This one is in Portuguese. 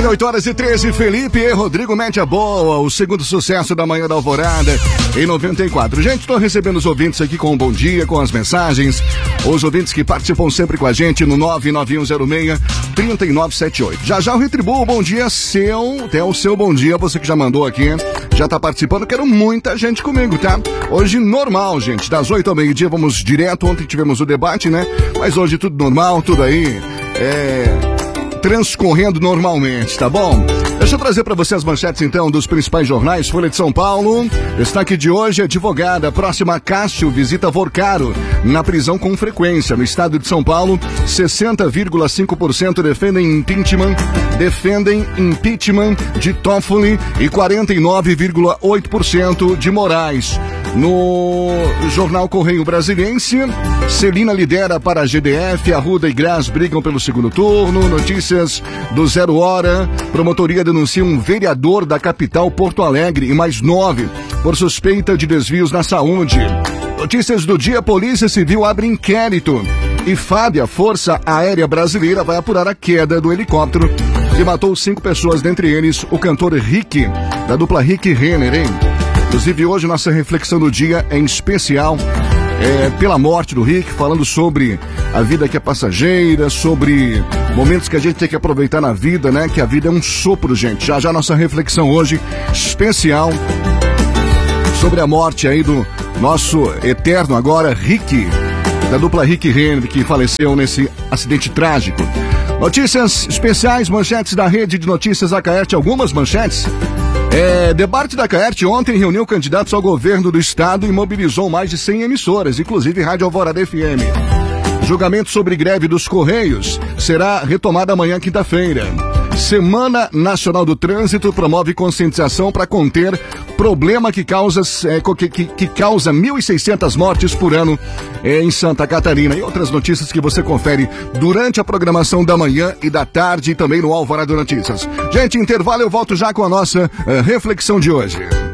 8h13, Felipe e Rodrigo Média Boa, o segundo sucesso da manhã da Alvorada em 94. Gente, estou recebendo os ouvintes aqui com um bom dia, com as mensagens, os ouvintes que participam sempre com a gente no 99106-3978. Já o retribuo, bom dia seu, até o seu bom dia, você que já mandou aqui, já tá participando, quero muita gente comigo, tá? Hoje normal, gente, das 8 ao meio-dia vamos direto, ontem tivemos o debate, né? Mas hoje tudo normal, tudo aí, transcorrendo normalmente, tá bom? Deixa eu trazer para você as manchetes, então, dos principais jornais. Folha de São Paulo, destaque de hoje, advogada, próxima Cássio visita Vorcaro na prisão com frequência. No estado de São Paulo, 60,5% defendem impeachment de Toffoli e 49,8% de Moraes. No jornal Correio Brasiliense, Celina lidera para a GDF, Arruda e Graz brigam pelo segundo turno. Notícias do 0 Hora, promotoria denuncia um vereador da capital Porto Alegre e mais 9 por suspeita de desvios na saúde. Notícias do dia, Polícia Civil abre inquérito e FAB, a Força Aérea Brasileira, vai apurar a queda do helicóptero que matou 5 pessoas, dentre eles o cantor Rick, da dupla Rick e Renner, hein? Inclusive, hoje nossa reflexão do dia é em especial pela morte do Rick, falando sobre a vida que é passageira, sobre momentos que a gente tem que aproveitar na vida, né? Que a vida é um sopro, gente. Já nossa reflexão hoje especial sobre a morte aí do nosso eterno agora Rick, da dupla Rick e Renner, que faleceu nesse acidente trágico. Notícias especiais, manchetes da rede de notícias Acaerte, algumas manchetes. Debate da Acaerte ontem reuniu candidatos ao governo do estado e mobilizou mais de 100 emissoras, inclusive Rádio Alvorada FM. Julgamento sobre greve dos Correios será retomado amanhã, quinta-feira. Semana Nacional do Trânsito promove conscientização para conter problema que causa 1.600 mortes por ano em Santa Catarina. E outras notícias que você confere durante a programação da manhã e da tarde e também no Alvorada Notícias. Gente, intervalo, eu volto já com a nossa reflexão de hoje.